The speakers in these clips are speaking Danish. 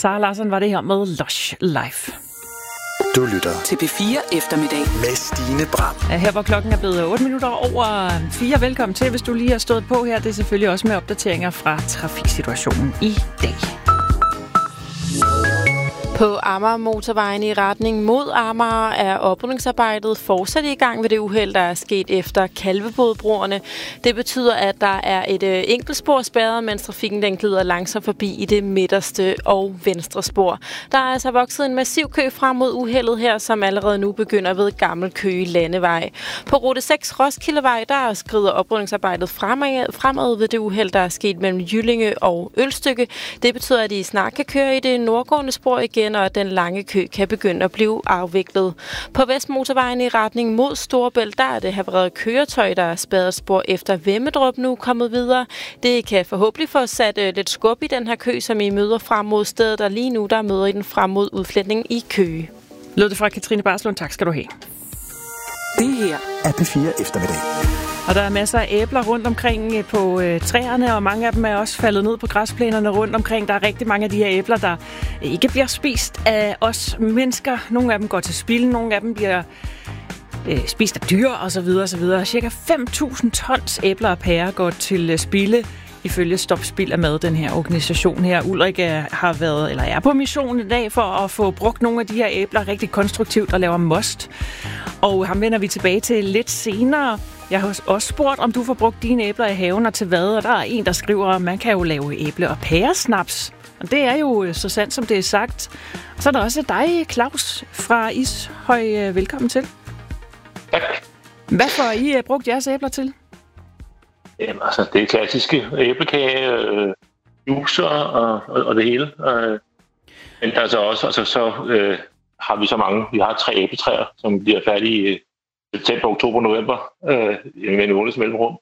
Sara Larsson var det her med Lush Life. Du lytter til P4 Eftermiddag med Stine Bram. Her hvor klokken er blevet 8 minutter over 4. Velkommen til, hvis du lige har stået på her. Det er selvfølgelig også med opdateringer fra trafiksituationen i dag. På Amager-motorvejen i retning mod Amager er oprydningsarbejdet fortsat i gang ved det uheld, der er sket efter Kalvebodbroerne. Det betyder, at der er et enkeltspor spærret, mens trafikken den glider langsomt forbi i det midterste og venstre spor. Der er altså vokset en massiv kø frem mod uheldet her, som allerede nu begynder ved Gammel Køge Landevej. På rute 6 Roskildevej, der skrider oprydningsarbejdet fremad ved det uheld, der er sket mellem Jyllinge og Ølstykke. Det betyder, at I snart kan køre i det nordgående spor igen, og at den lange kø kan begynde at blive afviklet. På Vestmotorvejen i retning mod Storebælt, der er det havarerede køretøj, der er spærret spor efter Vemmedrup nu kommet videre. Det kan forhåbentlig få sat lidt skub i den her kø, som I møder frem mod stedet, og lige nu der møder I den frem mod udfletningen i Køge. Lød det fra Katrine Barslund. Tak skal du have. Det her er P4 Eftermiddag. Og der er masser af æbler rundt omkring på træerne, og mange af dem er også faldet ned på græsplænerne rundt omkring. Der er rigtig mange af de her æbler, der ikke bliver spist af os mennesker. Nogle af dem går til spilde, nogle af dem bliver spist af dyr osv. osv. Cirka 5.000 tons æbler og pærer går til spilde, ifølge Stop Spild af Mad, den her organisation her. Ulrik har været, eller er på mission i dag for at få brugt nogle af de her æbler rigtig konstruktivt og laver most. Og ham vender vi tilbage til lidt senere. Jeg har også spurgt, om du får brugt dine æbler i haven og til hvad, og der er en, der skriver, at man kan jo lave æble- og pæresnaps. Og det er jo så sandt, som det er sagt. Og så er der også dig, Claus fra Ishøj. Velkommen til. Tak. Hvad får I brugt jeres æbler til? Jamen, altså, det er klassiske æblekage, juicer og det hele. Men altså også, har vi så mange. Vi har 3 æbletræer, som bliver færdige i september, oktober, november med en måneds mellemrum.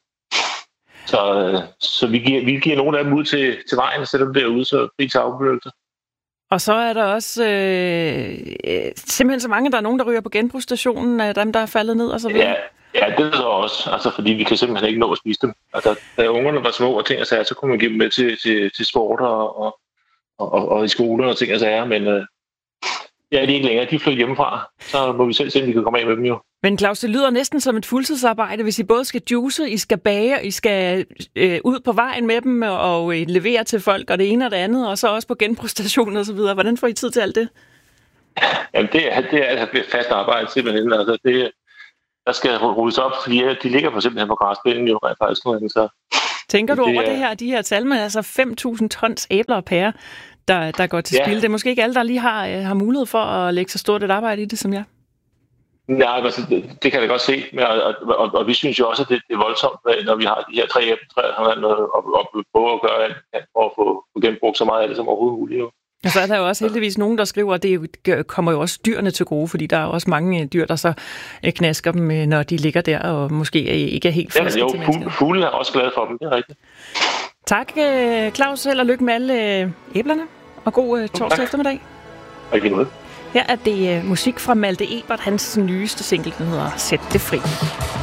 Så vi giver nogle af dem ud til vejen og sætter dem derude, så fri til afbenyttelse. Og så er der også simpelthen så mange, der er nogen, der ryger på genbrugsstationen af dem, der er faldet ned og så videre. Ja, det er så også, altså, fordi vi kan simpelthen ikke nå at spise dem. Altså, da ungerne var små og ting og sager, så kunne man give dem med til sport og i skolen og ting og sager, men de er ikke længere. De flytter hjemmefra, så må vi selv se, om vi kan komme af med dem jo. Men Claus, det lyder næsten som et fuldtidsarbejde, hvis I både skal juice, I skal bage, I skal ud på vejen med dem og levere til folk og det ene og det andet, og så også på genbrugsstationen og så videre. Hvordan får I tid til alt det? Jamen, det er fast arbejde simpelthen. Altså, der skal rulles op, fordi de ligger på simpelthen på græsplænen jo faktisk nu. Så tænker du over det her, de her tal med altså 5.000 tons æbler og pærer, der går til spil? Det er måske ikke alle, der lige har mulighed for at lægge så stort et arbejde i det, som jeg. Nej, altså, det kan jeg godt se, og vi synes jo også, at det er voldsomt, når vi har de her 3 æbletræer, og prøve at gøre alt for at få genbrugt så meget af det som overhovedet muligt. Jo. Og så er der jo også heldigvis nogen, der skriver, at det kommer jo også dyrene til gode, fordi der er også mange dyr, der så knasker dem, når de ligger der, og måske ikke er helt friske til mennesker. Fuglene er også glade for dem, det er rigtigt. Tak, Claus, held og lykke med alle æblerne, og god torsdag eftermiddag. Rigtig noget. Her er det musik fra Malte Ebert, hans nyeste single, den hedder Sæt det fri.